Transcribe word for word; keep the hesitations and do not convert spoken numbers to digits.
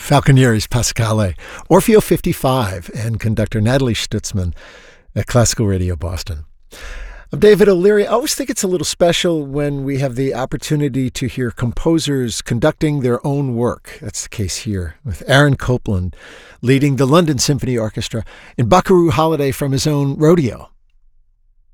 Falconieri's Pascale, Orfeo fifty-five, and conductor Natalie Stutzman at Classical Radio Boston. I'm David O'Leary. I always think it's a little special when we have the opportunity to hear composers conducting their own work. That's the case here, with Aaron Copland leading the London Symphony Orchestra in Buckaroo Holiday from his own rodeo.